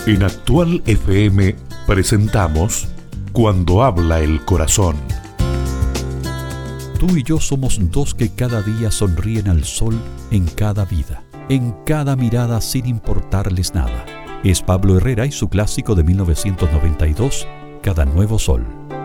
En Actual FM presentamos Cuando habla el corazón. Tú y yo somos dos que cada día sonríen al sol en cada vida, en cada mirada sin importarles nada. Es Pablo Herrera y su clásico de 1992, Cada nuevo sol.